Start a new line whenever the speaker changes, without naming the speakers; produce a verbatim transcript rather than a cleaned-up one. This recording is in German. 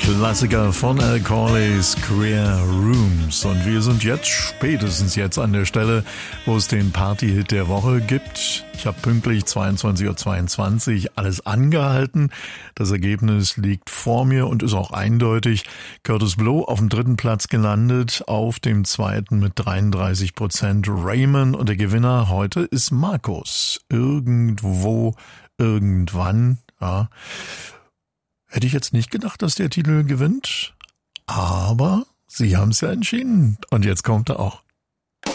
Klassiker von Al Corley's Queer Rooms. Und wir sind jetzt, spätestens jetzt an der Stelle, wo es den Party-Hit der Woche gibt. Ich habe pünktlich zweiundzwanzig Uhr zweiundzwanzig alles angehalten. Das Ergebnis liegt vor mir und ist auch eindeutig. Curtis Blow auf dem dritten Platz gelandet, auf dem zweiten mit dreiunddreißig Prozent Raymond. Und der Gewinner heute ist Markus. Irgendwo, irgendwann, ja. Hätte ich jetzt nicht gedacht, dass der Titel gewinnt, aber sie haben es ja entschieden. Und jetzt kommt er auch.